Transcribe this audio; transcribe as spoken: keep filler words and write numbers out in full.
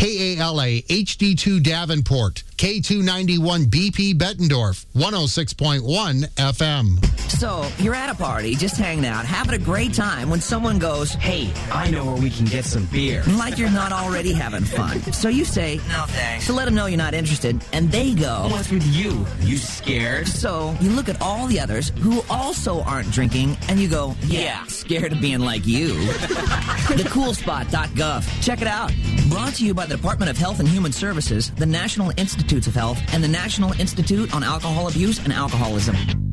K A L A H D two Davenport, K two ninety-one B P Bettendorf, one oh six point one F M. So, you're at a party, just hanging out, having a great time when someone goes, "Hey, I know where we can get some beer." Like you're not already having fun. So you say, "No thanks," to let them know you're not interested, and they go, "What's with you? You scared?" So, you look at all the others who also aren't drinking, and you go, "Yeah, scared of being like you." the cool spot dot gov. Check it out. Brought to you by the Department of Health and Human Services, the National Institutes of Health, and the National Institute on Alcohol Abuse and Alcoholism.